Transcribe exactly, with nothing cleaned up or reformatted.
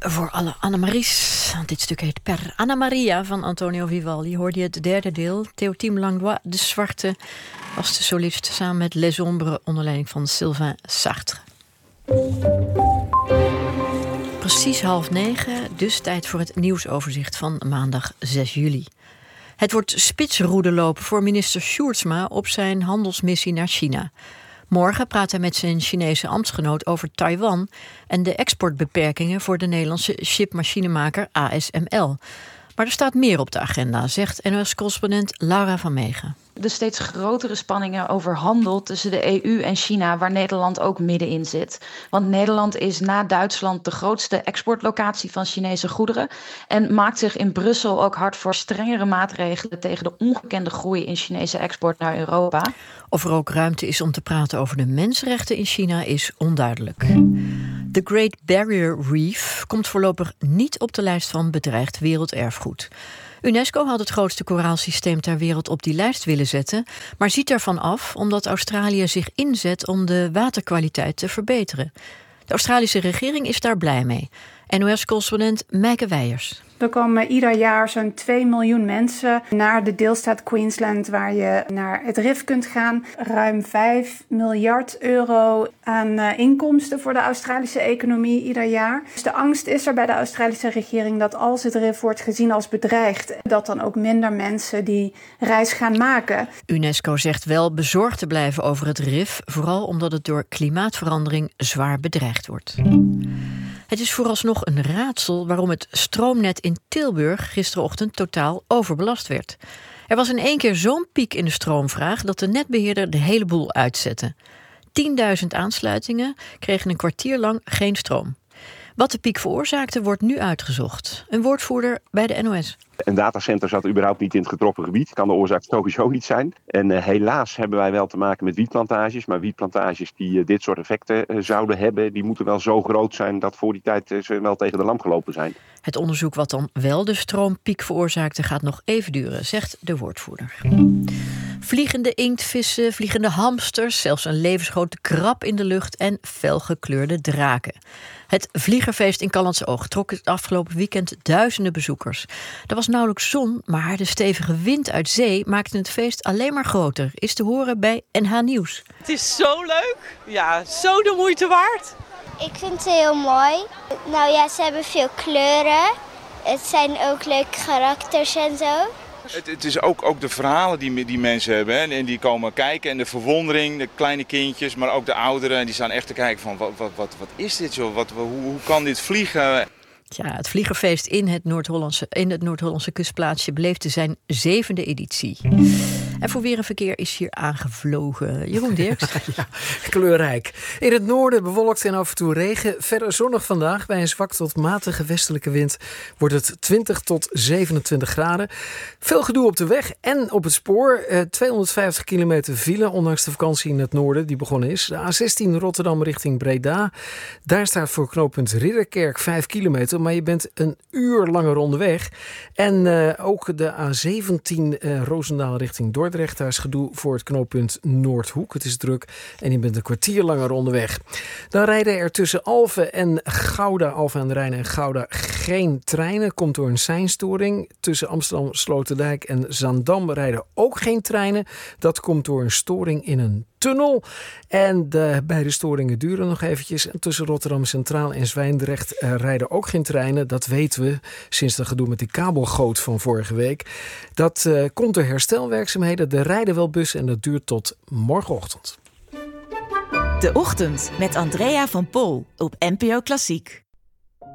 voor alle Annemaries. Want dit stuk heet Per Anna Maria van Antonio Vivaldi. Hoorde je het derde deel. Théotime Langlois, de Zwarte, was de solist samen met Les Ombres onder leiding van Sylvain Sartre. Precies half negen, dus tijd voor het nieuwsoverzicht van maandag zes juli. Het wordt spitsroedelopen voor minister Sjoerdsma op zijn handelsmissie naar China. Morgen praat hij met zijn Chinese ambtsgenoot over Taiwan en de exportbeperkingen voor de Nederlandse chipmachinemaker A S M L. Maar er staat meer op de agenda, zegt N O S-correspondent Laura van Meegen. De steeds grotere spanningen over handel tussen de E U en China, waar Nederland ook middenin zit. Want Nederland is na Duitsland de grootste exportlocatie van Chinese goederen en maakt zich in Brussel ook hard voor strengere maatregelen tegen de ongekende groei in Chinese export naar Europa. Of er ook ruimte is om te praten over de mensenrechten in China is onduidelijk. The Great Barrier Reef komt voorlopig niet op de lijst van bedreigd werelderfgoed. UNESCO had het grootste koraalsysteem ter wereld op die lijst willen zetten, maar ziet daarvan af omdat Australië zich inzet om de waterkwaliteit te verbeteren. De Australische regering is daar blij mee. N O S-correspondent Meike Weijers. Er komen ieder jaar zo'n twee miljoen mensen naar de deelstaat Queensland, waar je naar het R I F kunt gaan. Ruim vijf miljard euro aan uh, inkomsten voor de Australische economie ieder jaar. Dus de angst is er bij de Australische regering dat als het R I F wordt gezien als bedreigd, dat dan ook minder mensen die reis gaan maken. UNESCO zegt wel bezorgd te blijven over het R I F, vooral omdat het door klimaatverandering zwaar bedreigd wordt. Het is vooralsnog een raadsel waarom het stroomnet in Tilburg gisterochtend totaal overbelast werd. Er was in één keer zo'n piek in de stroomvraag dat de netbeheerder de hele boel uitzette. tienduizend aansluitingen kregen een kwartier lang geen stroom. Wat de piek veroorzaakte wordt nu uitgezocht. Een woordvoerder bij de N O S. Een datacenter zat überhaupt niet in het getroffen gebied. Kan de oorzaak sowieso niet zijn. En uh, helaas hebben wij wel te maken met wietplantages. Maar wietplantages die uh, dit soort effecten uh, zouden hebben, die moeten wel zo groot zijn dat voor die tijd uh, ze wel tegen de lamp gelopen zijn. Het onderzoek wat dan wel de stroompiek veroorzaakte gaat nog even duren, zegt de woordvoerder. Vliegende inktvissen, vliegende hamsters, zelfs een levensgrote krab in de lucht en felgekleurde draken. Het Vliegerfeest in Callantsoog trok het afgelopen weekend duizenden bezoekers. Er was nauwelijks zon, maar de stevige wind uit zee maakte het feest alleen maar groter. Is te horen bij N H Nieuws. Het is zo leuk. Ja, zo de moeite waard. Ik vind het heel mooi. Nou ja, ze hebben veel kleuren. Het zijn ook leuke karakters en zo. Het, het is ook, ook de verhalen die, die mensen hebben. Hè, en die komen kijken. En de verwondering, de kleine kindjes, maar ook de ouderen. En die staan echt te kijken van wat, wat, wat, wat is dit joh? Wat, hoe, hoe kan dit vliegen? Ja, het Vliegerfeest in het Noord-Hollandse, in het Noord-Hollandse kustplaatsje beleefde zijn zevende editie. En voor weer en verkeer is hier aangevlogen. Jeroen Dirks. Ja, kleurrijk. In het noorden bewolkt en af en toe regen. Verder zonnig vandaag. Bij een zwak tot matige westelijke wind wordt het twintig tot zevenentwintig graden. Veel gedoe op de weg en op het spoor. Eh, tweehonderdvijftig kilometer file, ondanks de vakantie in het noorden die begonnen is. De A zestien Rotterdam richting Breda. Daar staat voor knooppunt Ridderkerk vijf kilometer. Maar je bent een uur langer onderweg. En uh, ook de A zeventien uh, Roosendaal richting Dordrecht. Daar is gedoe voor het knooppunt Noordhoek. Het is druk en je bent een kwartier langer onderweg. Dan rijden er tussen Alphen en Gouda, Alphen aan de Rijn en Gouda, geen treinen. Komt door een seinstoring. Tussen Amsterdam, Sloterdijk en Zaandam rijden ook geen treinen. Dat komt door een storing in een tunnel. En de beide storingen duren nog eventjes. En tussen Rotterdam Centraal en Zwijndrecht uh, rijden ook geen treinen. Dat weten we sinds dat gedoe met die kabelgoot van vorige week. Dat uh, komt door herstelwerkzaamheden. Er rijden wel bussen en dat duurt tot morgenochtend. De Ochtend met Andrea van Pol op N P O Klassiek.